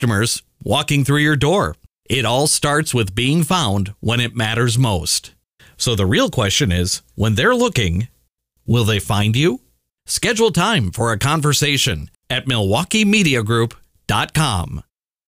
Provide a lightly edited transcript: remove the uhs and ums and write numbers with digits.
customers walking through your door. It all starts with being found when it matters most. So the real question is, when they're looking, will they find you? Schedule time for a conversation at MilwaukeeMediaGroup.com.